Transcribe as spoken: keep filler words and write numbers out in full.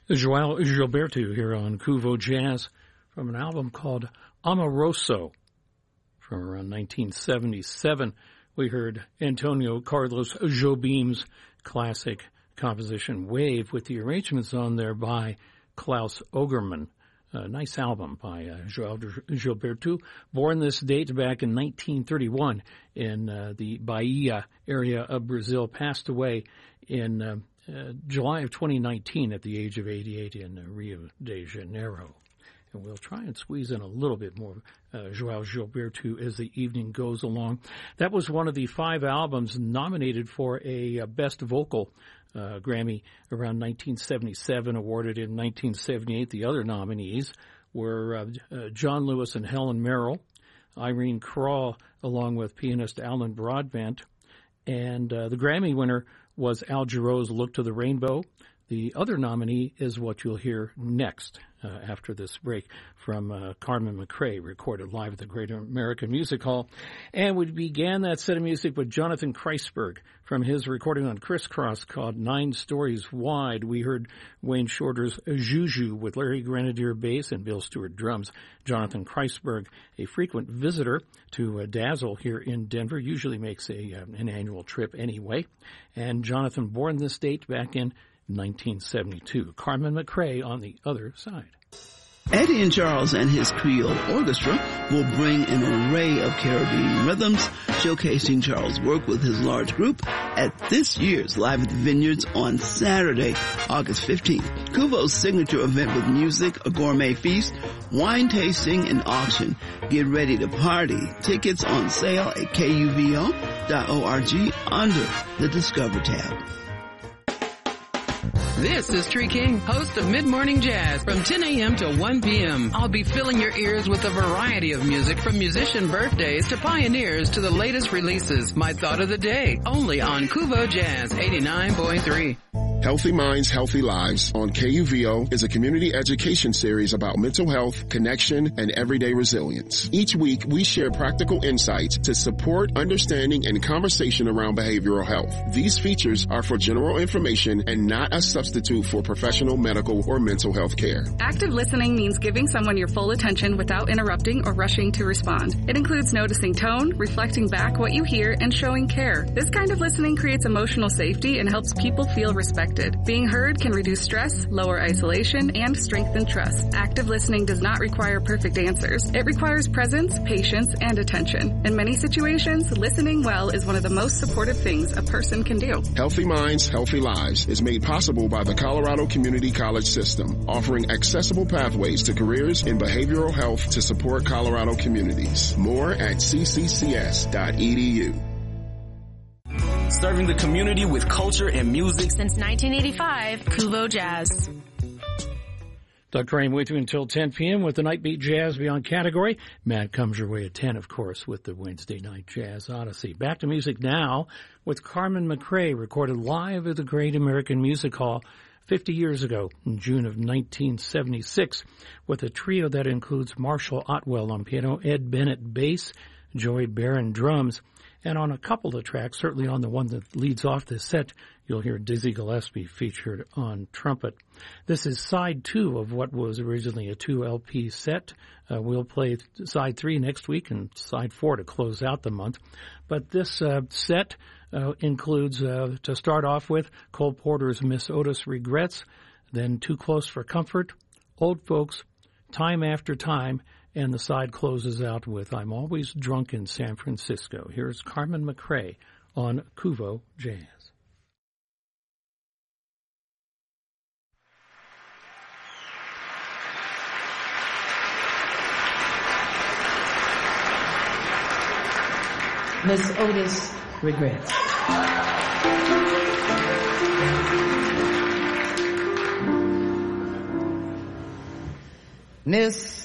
Joao Gilberto here on Cuvo Jazz from an album called Amoroso from around nineteen seventy-seven. We heard Antonio Carlos Jobim's classic composition Wave with the arrangements on there by Klaus Ogerman. A nice album by uh, Joao Gilberto, born this date back in nineteen thirty-one in uh, the Bahia area of Brazil, passed away in uh, uh, July of twenty nineteen at the age of eighty-eight in uh, Rio de Janeiro. And we'll try and squeeze in a little bit more uh, Joao Gilberto as the evening goes along. That was one of the five albums nominated for a uh, Best Vocal uh, Grammy around nineteen seventy-seven, awarded in nineteen seventy-eight. The other nominees were uh, uh, John Lewis and Helen Merrill, Irene Kral, along with pianist Alan Broadbent. And uh, the Grammy winner was Al Jarreau's Look to the Rainbow. The other nominee is what you'll hear next uh, after this break from uh, Carmen McRae, recorded live at the Great American Music Hall. And we began that set of music with Jonathan Kreisberg from his recording on Crisscross called Nine Stories Wide. We heard Wayne Shorter's Juju with Larry Grenadier bass and Bill Stewart drums. Jonathan Kreisberg, a frequent visitor to uh, Dazzle here in Denver, usually makes a uh, an annual trip anyway. And Jonathan, born this date back in nineteen seventy-two. Carmen McRae on the other side. Eddie and Charles and his Creole Orchestra will bring an array of Caribbean rhythms, showcasing Charles' work with his large group at this year's Live at the Vineyards on Saturday, August fifteenth. Cuvo's signature event with music, a gourmet feast, wine tasting, and auction. Get ready to party. Tickets on sale at K U V O dot org under the Discover tab. This is Tree King, host of Mid-Morning Jazz from ten a.m. to one p.m. I'll be filling your ears with a variety of music from musician birthdays to pioneers to the latest releases. My thought of the day, only on Cuvo Jazz eighty-nine point three. Healthy Minds, Healthy Lives on K U V O is a community education series about mental health, connection, and everyday resilience. Each week, we share practical insights to support understanding and conversation around behavioral health. These features are for general information and not a substitute for professional medical or mental health care. Active listening means giving someone your full attention without interrupting or rushing to respond. It includes noticing tone, reflecting back what you hear, and showing care. This kind of listening creates emotional safety and helps people feel respected. Being heard can reduce stress, lower isolation, and strengthen trust. Active listening does not require perfect answers. It requires presence, patience, and attention. In many situations, listening well is one of the most supportive things a person can do. Healthy Minds, Healthy Lives is made possible by the Colorado Community College System, offering accessible pathways to careers in behavioral health to support Colorado communities. More at c c c s dot e d u. Serving the community with culture and music since nineteen eighty-five, Cuvo Jazz. Doug Crane with you until ten p.m. with the Nightbeat Jazz Beyond category. Matt comes your way at ten, of course, with the Wednesday Night Jazz Odyssey. Back to music now with Carmen McRae, recorded live at the Great American Music Hall fifty years ago in June of nineteen seventy-six, with a trio that includes Marshall Otwell on piano, Ed Bennett bass, Joey Barron drums. And on a couple of tracks, certainly on the one that leads off this set, you'll hear Dizzy Gillespie featured on trumpet. This is side two of what was originally a two L P set. Uh, we'll play side three next week and side four to close out the month. But this uh, set uh, includes, uh, to start off with, Cole Porter's Miss Otis Regrets, then Too Close for Comfort, Old Folks, Time After Time, and the side closes out with I'm Always Drunk in San Francisco. Here's Carmen McRae on Cuvo Jazz. Miss Otis Regrets. Miss